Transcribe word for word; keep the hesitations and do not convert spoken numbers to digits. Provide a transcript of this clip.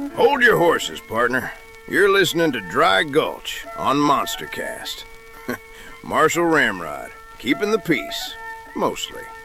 Hold your horses, partner. You're listening to Dry Gulch on Monstercast. Marshall Ramrod, keeping the peace, mostly.